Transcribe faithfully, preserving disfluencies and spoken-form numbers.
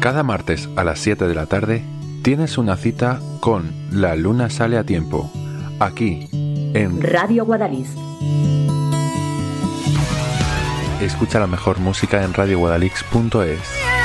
Cada martes a las siete de la tarde tienes una cita con La Luna Sale a Tiempo, aquí en Radio Guadalix. Escucha la mejor música en radio guadalix punto es.